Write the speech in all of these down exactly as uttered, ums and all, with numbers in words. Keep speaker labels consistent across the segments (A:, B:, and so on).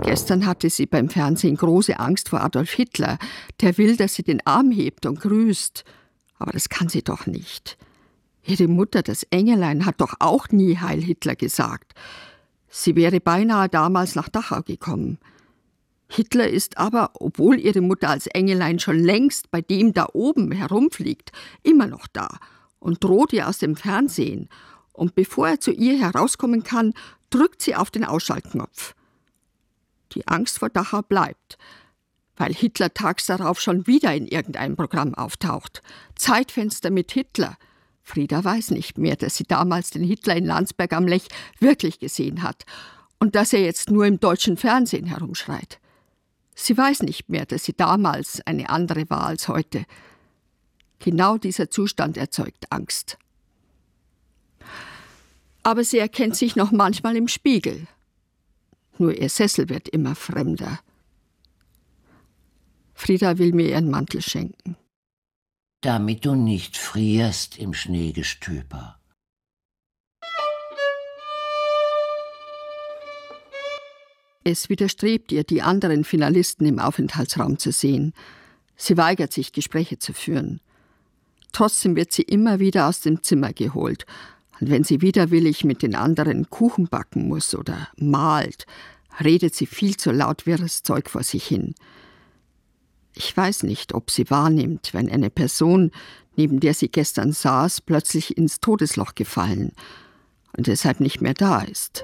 A: Gestern hatte sie beim Fernsehen große Angst vor Adolf Hitler. Der will, dass sie den Arm hebt und grüßt. Aber das kann sie doch nicht. Ihre Mutter, das Engelein, hat doch auch nie Heil Hitler gesagt. Sie wäre beinahe damals nach Dachau gekommen. Hitler ist aber, obwohl ihre Mutter als Engelein schon längst bei dem da oben herumfliegt, immer noch da und droht ihr aus dem Fernsehen. Und bevor er zu ihr herauskommen kann, drückt sie auf den Ausschaltknopf. Die Angst vor Dachau bleibt, weil Hitler tags darauf schon wieder in irgendeinem Programm auftaucht. Zeitfenster mit Hitler. Frieda weiß nicht mehr, dass sie damals den Hitler in Landsberg am Lech wirklich gesehen hat und dass er jetzt nur im deutschen Fernsehen herumschreit. Sie weiß nicht mehr, dass sie damals eine andere war als heute. Genau dieser Zustand erzeugt Angst. Aber sie erkennt sich noch manchmal im Spiegel. Nur ihr Sessel wird immer fremder. Frieda will mir ihren Mantel schenken.
B: Damit du nicht frierst im Schneegestöber.
A: Es widerstrebt ihr, die anderen Finalisten im Aufenthaltsraum zu sehen. Sie weigert sich, Gespräche zu führen. Trotzdem wird sie immer wieder aus dem Zimmer geholt. Und wenn sie widerwillig mit den anderen Kuchen backen muss oder malt, redet sie viel zu laut wirres Zeug vor sich hin. Ich weiß nicht, ob sie wahrnimmt, wenn eine Person, neben der sie gestern saß, plötzlich ins Todesloch gefallen und deshalb nicht mehr da ist.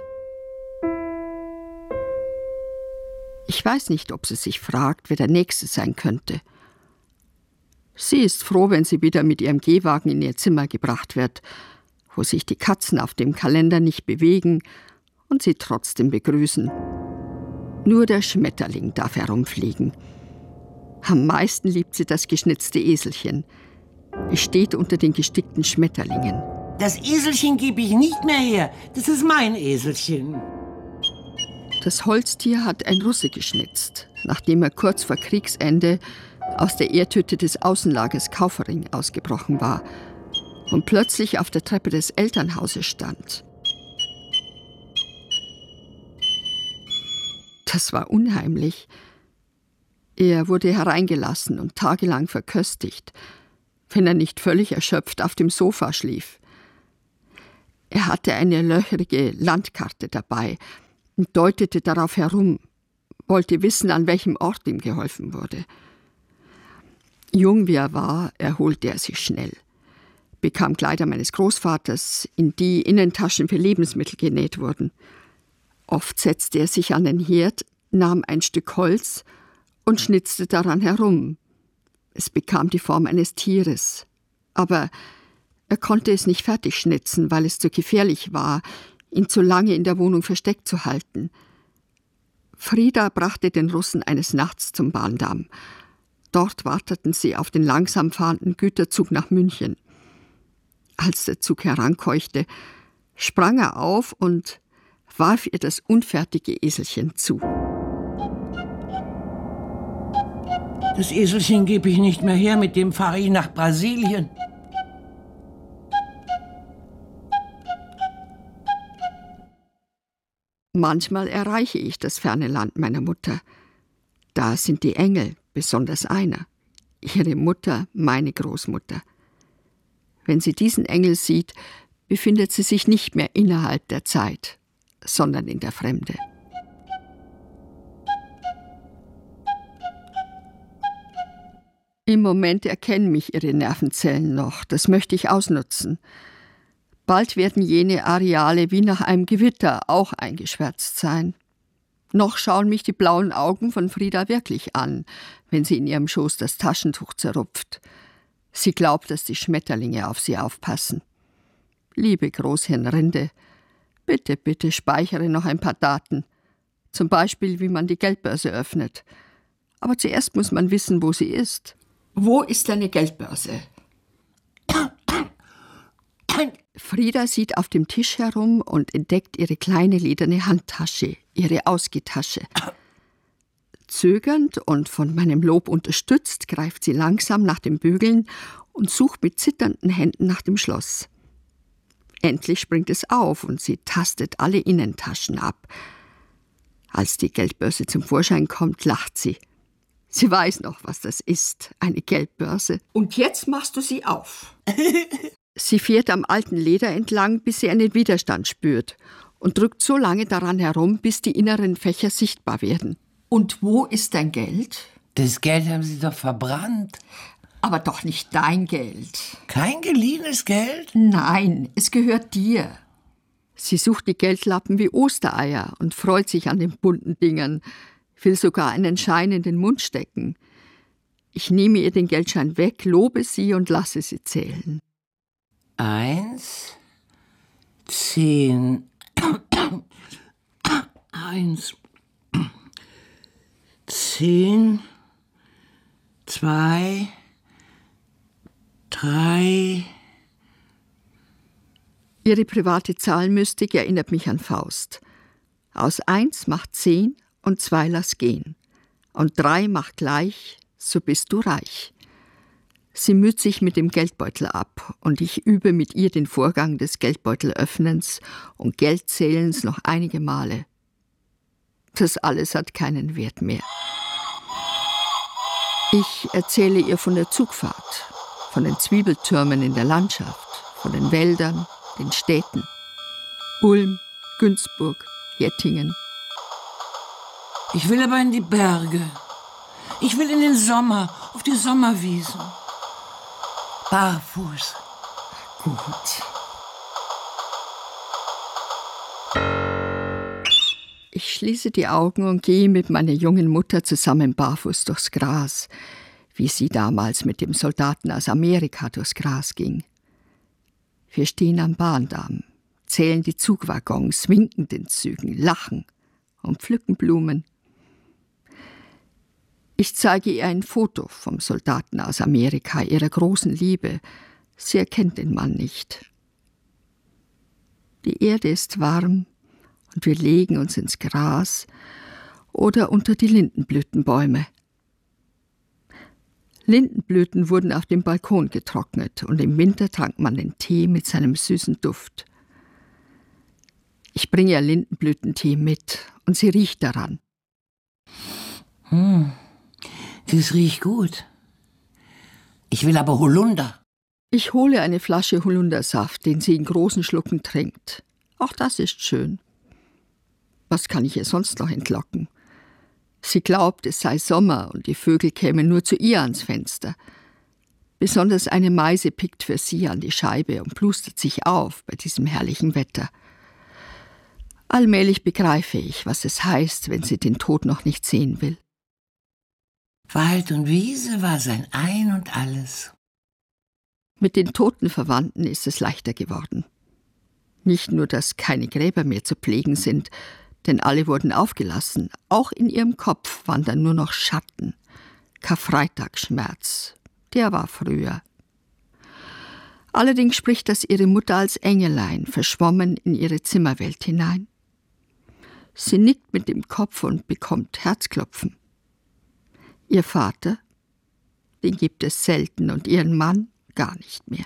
A: Ich weiß nicht, ob sie sich fragt, wer der Nächste sein könnte. Sie ist froh, wenn sie wieder mit ihrem Gehwagen in ihr Zimmer gebracht wird, wo sich die Katzen auf dem Kalender nicht bewegen und sie trotzdem begrüßen. Nur der Schmetterling darf herumfliegen. Am meisten liebt sie das geschnitzte Eselchen. Es steht unter den gestickten Schmetterlingen.
B: Das Eselchen gebe ich nicht mehr her. Das ist mein Eselchen.
A: Das Holztier hat ein Russe geschnitzt, nachdem er kurz vor Kriegsende aus der Erdhütte des Außenlagers Kaufering ausgebrochen war und plötzlich auf der Treppe des Elternhauses stand. Das war unheimlich. Er wurde hereingelassen und tagelang verköstigt, wenn er nicht völlig erschöpft auf dem Sofa schlief. Er hatte eine löcherige Landkarte dabei und deutete darauf herum, wollte wissen, an welchem Ort ihm geholfen wurde. Jung wie er war, erholte er sich schnell, bekam Kleider meines Großvaters, in die Innentaschen für Lebensmittel genäht wurden. Oft setzte er sich an den Herd, nahm ein Stück Holz und schnitzte daran herum. Es bekam die Form eines Tieres, aber er konnte es nicht fertig schnitzen, weil es zu gefährlich war, ihn zu lange in der Wohnung versteckt zu halten. Frieda brachte den Russen eines Nachts zum Bahndamm. Dort warteten sie auf den langsam fahrenden Güterzug nach München. Als der Zug herankeuchte, sprang er auf und warf ihr das unfertige Eselchen zu.
B: Das Eselchen gebe ich nicht mehr her, mit dem fahre ich nach Brasilien.
A: Manchmal erreiche ich das ferne Land meiner Mutter. Da sind die Engel, besonders einer. Ihre Mutter, meine Großmutter. Wenn sie diesen Engel sieht, befindet sie sich nicht mehr innerhalb der Zeit, sondern in der Fremde. Im Moment erkennen mich ihre Nervenzellen noch. Das möchte ich ausnutzen. Bald werden jene Areale wie nach einem Gewitter auch eingeschwärzt sein. Noch schauen mich die blauen Augen von Frieda wirklich an, wenn sie in ihrem Schoß das Taschentuch zerrupft. Sie glaubt, dass die Schmetterlinge auf sie aufpassen. Liebe Großhirnrinde, bitte, bitte speichere noch ein paar Daten. Zum Beispiel, wie man die Geldbörse öffnet. Aber zuerst muss man wissen, wo sie ist. Wo ist deine Geldbörse? Frieda sieht auf dem Tisch herum und entdeckt ihre kleine lederne Handtasche, ihre Ausgehtasche. Zögernd und von meinem Lob unterstützt, greift sie langsam nach den Bügeln und sucht mit zitternden Händen nach dem Schloss. Endlich springt es auf und sie tastet alle Innentaschen ab. Als die Geldbörse zum Vorschein kommt, lacht sie. Sie weiß noch, was das ist, eine Geldbörse.
C: Und jetzt machst du sie auf.
A: Sie fährt am alten Leder entlang, bis sie einen Widerstand spürt und drückt so lange daran herum, bis die inneren Fächer sichtbar werden.
C: Und wo ist dein Geld?
B: Das Geld haben Sie doch verbrannt.
C: Aber doch nicht dein Geld.
B: Kein geliehenes Geld?
C: Nein, es gehört dir.
A: Sie sucht die Geldlappen wie Ostereier und freut sich an den bunten Dingern, will sogar einen Schein in den Mund stecken. Ich nehme ihr den Geldschein weg, lobe sie und lasse sie zählen.
B: Eins, zehn, eins, zehn, zwei, drei.
A: Ihre private Zahlmystik erinnert mich an Faust. Aus eins macht zehn und zwei lass gehen. Und drei macht gleich, so bist du reich. Sie müht sich mit dem Geldbeutel ab und ich übe mit ihr den Vorgang des Geldbeutelöffnens und Geldzählens noch einige Male. Das alles hat keinen Wert mehr. Ich erzähle ihr von der Zugfahrt, von den Zwiebeltürmen in der Landschaft, von den Wäldern, den Städten. Ulm, Günzburg, Jettingen.
B: Ich will aber in die Berge. Ich will in den Sommer, auf die Sommerwiesen. Barfuß.
C: Gut.
A: Ich schließe die Augen und gehe mit meiner jungen Mutter zusammen barfuß durchs Gras, wie sie damals mit dem Soldaten aus Amerika durchs Gras ging. Wir stehen am Bahndamm, zählen die Zugwaggons, winken den Zügen, lachen und pflücken Blumen. Ich zeige ihr ein Foto vom Soldaten aus Amerika, ihrer großen Liebe. Sie erkennt den Mann nicht. Die Erde ist warm und wir legen uns ins Gras oder unter die Lindenblütenbäume. Lindenblüten wurden auf dem Balkon getrocknet und im Winter trank man den Tee mit seinem süßen Duft. Ich bringe ihr Lindenblütentee mit und sie riecht daran.
B: Hm, das riecht gut. Ich will aber Holunder.
A: Ich hole eine Flasche Holundersaft, den sie in großen Schlucken trinkt. Auch das ist schön. Was kann ich ihr sonst noch entlocken? Sie glaubt, es sei Sommer und die Vögel kämen nur zu ihr ans Fenster. Besonders eine Meise pickt für sie an die Scheibe und plustert sich auf bei diesem herrlichen Wetter. Allmählich begreife ich, was es heißt, wenn sie den Tod noch nicht sehen will.
B: Wald und Wiese war sein Ein und Alles.
A: Mit den toten Verwandten ist es leichter geworden. Nicht nur, dass keine Gräber mehr zu pflegen sind, denn alle wurden aufgelassen. Auch in ihrem Kopf wandern nur noch Schatten. Karfreitagsschmerz, der war früher. Allerdings spricht das ihre Mutter als Engelein, verschwommen in ihre Zimmerwelt hinein. Sie nickt mit dem Kopf und bekommt Herzklopfen. Ihr Vater, den gibt es selten und ihren Mann gar nicht mehr.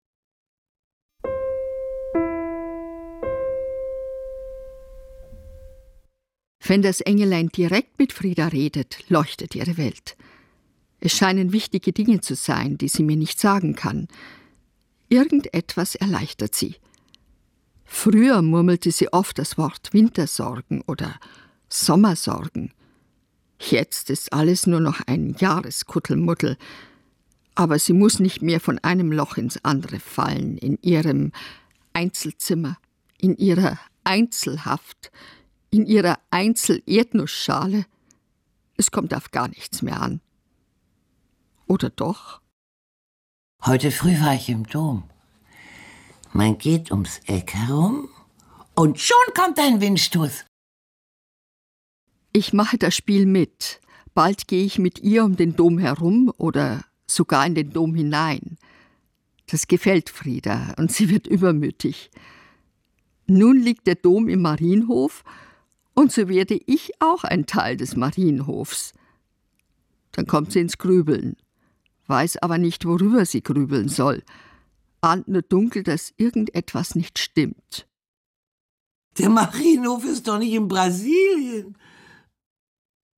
A: Wenn das Engelein direkt mit Frieda redet, leuchtet ihre Welt. Es scheinen wichtige Dinge zu sein, die sie mir nicht sagen kann. Irgendetwas erleichtert sie. Früher murmelte sie oft das Wort Wintersorgen oder Sommersorgen. Jetzt ist alles nur noch ein Jahreskuddelmuddel. Aber sie muss nicht mehr von einem Loch ins andere fallen, in ihrem Einzelzimmer, in ihrer Einzelhaft, in ihrer Einzel-Erdnussschale. Es kommt auf gar nichts mehr an. Oder doch?
B: Heute früh war ich im Dom. Man geht ums Eck herum und schon kommt ein Windstoß.
A: Ich mache das Spiel mit. Bald gehe ich mit ihr um den Dom herum oder sogar in den Dom hinein. Das gefällt Frieda und sie wird übermütig. Nun liegt der Dom im Marienhof und so werde ich auch ein Teil des Marienhofs. Dann kommt sie ins Grübeln, weiß aber nicht, worüber sie grübeln soll, ahnt nur dunkel, dass irgendetwas nicht stimmt.
B: Der Marienhof ist doch nicht in Brasilien.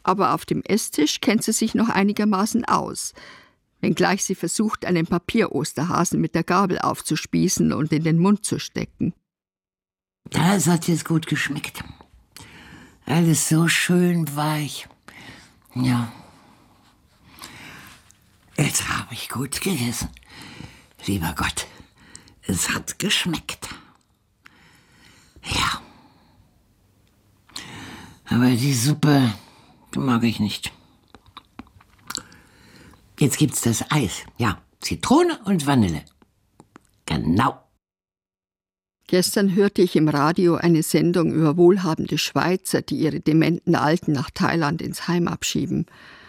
A: Aber auf dem Esstisch kennt sie sich noch einigermaßen aus, wenngleich sie versucht, einen Papierosterhasen mit der Gabel aufzuspießen und in den Mund zu stecken.
B: Das hat jetzt gut geschmeckt. Alles so schön weich. Ja. Jetzt habe ich gut gegessen. Lieber Gott, es hat geschmeckt. Ja. Aber die Suppe, die mag ich nicht. Jetzt gibt's das Eis. Ja, Zitrone und Vanille. Genau.
A: Gestern hörte ich im Radio eine Sendung über wohlhabende Schweizer, die ihre dementen Alten nach Thailand ins Heim abschieben.